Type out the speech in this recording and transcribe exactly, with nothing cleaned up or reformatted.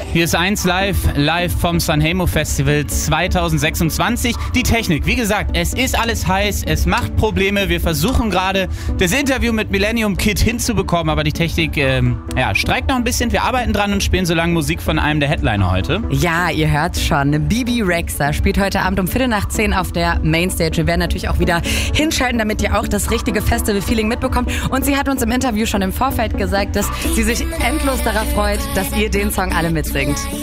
Hier ist eins live, live vom Sanremo Festival zwanzig sechsundzwanzig. Die Technik, wie gesagt, es ist alles heiß, es macht Probleme. Wir versuchen gerade, das Interview mit Millennium Kid hinzubekommen, aber die Technik ähm, ja, streikt noch ein bisschen. Wir arbeiten dran und spielen so lange Musik von einem der Headliner heute. Ja, ihr hört's schon. Bibi Rexha spielt heute Abend um Viertel nach zehn auf der Mainstage. Wir werden natürlich auch wieder hinschalten, damit ihr auch das richtige Festival-Feeling mitbekommt. Und sie hat uns im Interview schon im Vorfeld gesagt, dass sie sich endlos darauf freut, dass ihr den Song alle mitsingt.